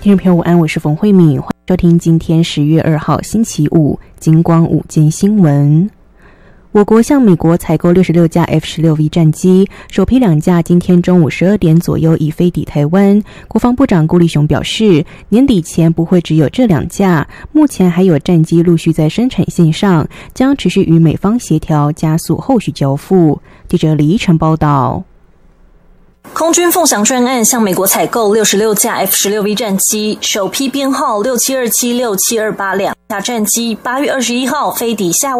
听众朋友午安，我是冯慧敏，欢迎收听今天10月2号星期五金光午间新闻。我国向美国采购66架 F-16V 战机，首批2架今天中午12点左右已飞抵台湾。国防部长顾立雄表示，年底前不会只有这2架，目前还有战机陆续在生产线上，将持续与美方协调，加速后续交付。记者李依晨报道。 空军凤翔专案向美国采购66架 F-16V 战机，首批编号6727、67282架战机8月21号飞抵夏